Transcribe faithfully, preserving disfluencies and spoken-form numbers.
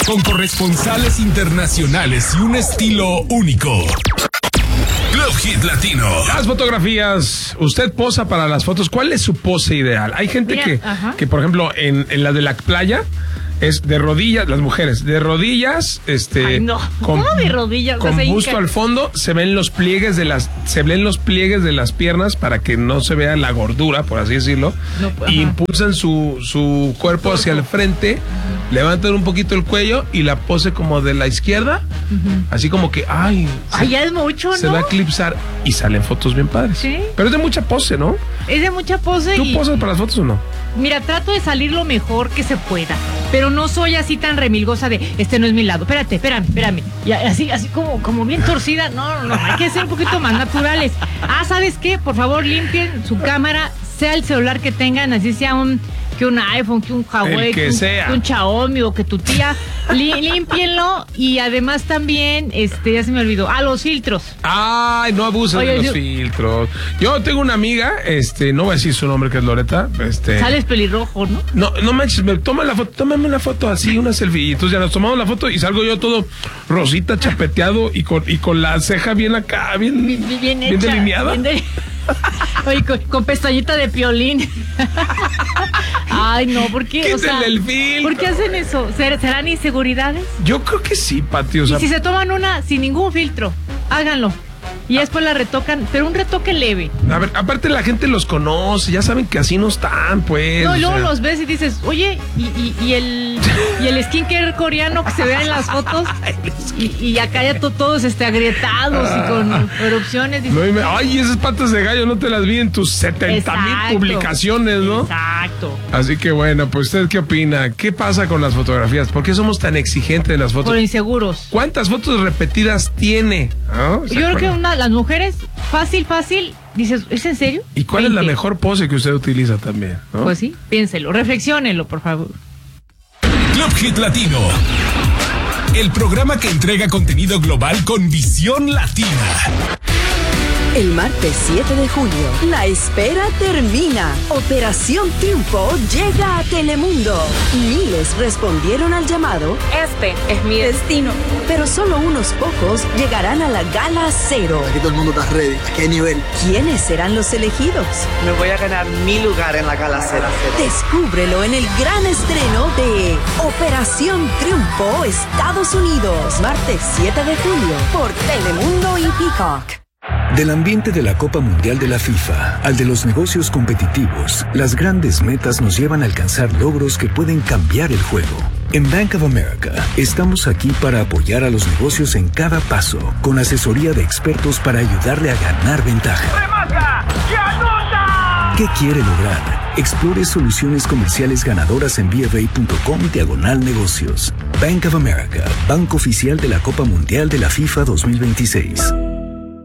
con corresponsales internacionales y un estilo único. Club Hit Latino. Las fotografías, usted posa para las fotos. ¿Cuál es su pose ideal? Hay gente Mira, que, que, por ejemplo, en, en la de la playa es de rodillas, las mujeres, de rodillas, este, Ay, no. con, ¿Cómo de rodillas? con o sea, busto inca... al fondo, se ven los pliegues de las, se ven los pliegues de las piernas para que no se vea la gordura, por así decirlo, no, y impulsan su, su cuerpo hacia el frente, uh-huh. levantan un poquito el cuello y la pose como de la izquierda, uh-huh. así como que, ay, ay, se, ya es mucho, ¿no? Se va a eclipsar y salen fotos bien padres. Sí. Pero es de mucha pose, ¿no? Es de mucha pose. ¿Tú y... posas para las fotos o no? Mira, trato de salir lo mejor que se pueda, pero no soy así tan remilgosa de, este no es mi lado, espérate, espérame, espérame. Y así, así como, como bien torcida, no, no, hay que ser un poquito más naturales. Ah, ¿sabes qué? Por favor, limpien su cámara, sea el celular que tengan, así sea un, que un iPhone, que un Huawei, que, que, un, sea. que un Xiaomi o que tu tía, li, límpienlo y además también, este, ya se me olvidó, ah, los filtros. Ay, no abusen Oye, de los yo... filtros. Yo tengo una amiga, este, no voy a decir su nombre, que es Loreta, este. Sales pelirrojo, ¿no? No, no manches, me toma la foto, tómame una foto así, una selfie. Y entonces ya nos tomamos la foto y salgo yo todo rosita, chapeteado y con, y con la ceja bien acá, bien, bien, bien, bien hecha, delineada. Bien de... Oye, con, con pestañita de piolín. Ay, no, ¿por qué? O sea, el filtro. ¿Por qué hacen eso? ¿Serán inseguridades? Yo creo que sí, Pati. O sea... Y si se toman una sin ningún filtro, háganlo. Y después la retocan, pero un retoque leve. A ver, aparte la gente los conoce, ya saben que así no están, pues. No, y luego sea... los ves y dices, oye, y, y, y el y el skincare coreano que se ve en las fotos, y, y acá ya to, todos este, agrietados ah. y con erupciones. Dices, no, me... Ay, esas patas de gallo no te las vi en tus setenta mil publicaciones, ¿no? Exacto. Así que bueno, pues ¿usted qué opina? ¿Qué pasa con las fotografías? ¿Por qué somos tan exigentes en las fotos? Por inseguros. ¿Cuántas fotos repetidas tiene? ¿No? Yo creo que una las mujeres, fácil, fácil, dices, ¿es en serio? ¿Y cuál veinte. Es la mejor pose que usted utiliza también? ¿No? Pues sí, piénselo, reflexiónelo, por favor. Club Hit Latino, el programa que entrega contenido global con visión latina. El martes siete de julio, la espera termina. Operación Triunfo llega a Telemundo. Miles respondieron al llamado. Este es mi destino. Pero solo unos pocos llegarán a la Gala Cero. Aquí todo el mundo está ready. ¿A qué nivel? ¿Quiénes serán los elegidos? Me voy a ganar mi lugar en la Gala Cero. Descúbrelo en el gran estreno de Operación Triunfo Estados Unidos. Martes siete de julio por Telemundo y Peacock. Del ambiente de la Copa Mundial de la FIFA al de los negocios competitivos, las grandes metas nos llevan a alcanzar logros que pueden cambiar el juego. En Bank of America, estamos aquí para apoyar a los negocios en cada paso, con asesoría de expertos para ayudarle a ganar ventaja. ¡Remata y anota! ¿Qué quiere lograr? Explore soluciones comerciales ganadoras en b f a punto com diagonal negocios. Bank of America, banco oficial de la Copa Mundial de la FIFA dos mil veintiséis.